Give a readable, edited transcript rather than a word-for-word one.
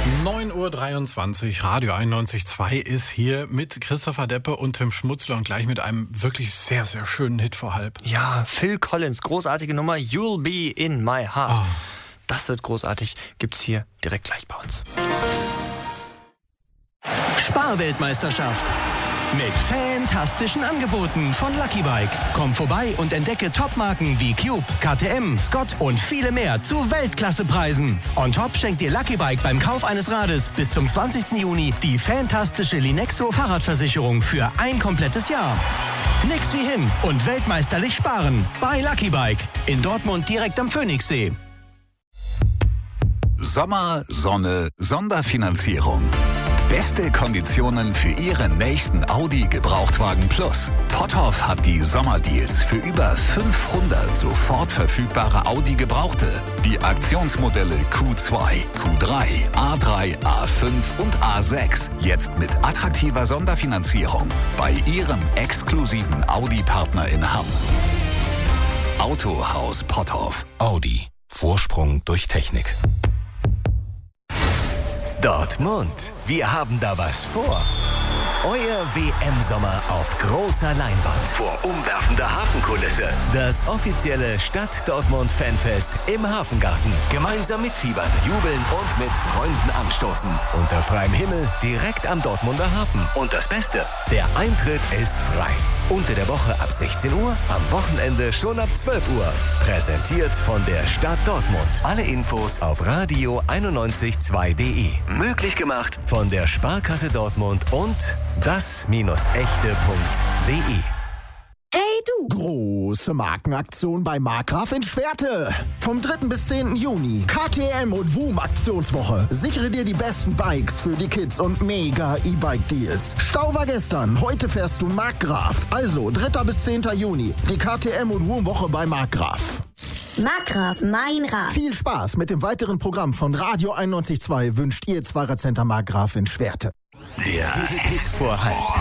9:23 Uhr, Radio 91.2 ist hier mit Christopher Deppe und Tim Schmutzler und gleich mit einem wirklich sehr, sehr schönen Hit vor halb. Ja, Phil Collins, großartige Nummer, You'll Be in My Heart. Oh. Das wird großartig, gibt's hier direkt gleich bei uns. Sparweltmeisterschaft. Mit fantastischen Angeboten von Lucky Bike. Komm vorbei und entdecke Topmarken wie Cube, KTM, Scott und viele mehr zu Weltklassepreisen. On top schenkt dir Lucky Bike beim Kauf eines Rades bis zum 20. Juni die fantastische Linexo Fahrradversicherung für ein komplettes Jahr. Nix wie hin und weltmeisterlich sparen bei Lucky Bike. In Dortmund direkt am Phoenixsee. Sommer, Sonne, Sonderfinanzierung. Beste Konditionen für Ihren nächsten Audi Gebrauchtwagen Plus. Potthoff hat die Sommerdeals für über 500 sofort verfügbare Audi Gebrauchte. Die Aktionsmodelle Q2, Q3, A3, A5 und A6. Jetzt mit attraktiver Sonderfinanzierung bei Ihrem exklusiven Audi-Partner in Hamm. Autohaus Potthoff. Audi. Vorsprung durch Technik. Dortmund, wir haben da was vor. Euer WM-Sommer auf großer Leinwand. Vor umwerfender Hafenkulisse. Das offizielle Stadt-Dortmund-Fanfest im Hafengarten. Gemeinsam mitfiebern, jubeln und mit Freunden anstoßen. Unter freiem Himmel, direkt am Dortmunder Hafen. Und das Beste, der Eintritt ist frei. Unter der Woche ab 16 Uhr, am Wochenende schon ab 12 Uhr. Präsentiert von der Stadt Dortmund. Alle Infos auf radio912.de. Möglich gemacht von der Sparkasse Dortmund und das-echte.de. Hey du! Große Markenaktion bei Markgraf in Schwerte. Vom 3. bis 10. Juni. KTM und WUM Aktionswoche. Sichere dir die besten Bikes für die Kids und mega E-Bike-Deals. Stau war gestern, heute fährst du Markgraf. Also 3. bis 10. Juni. Die KTM und WUM Woche bei Markgraf. Markgraf, mein Rad. Viel Spaß mit dem weiteren Programm von Radio 91.2 wünscht ihr Fahrradcenter Markgraf in Schwerte. Der Hit vor halb.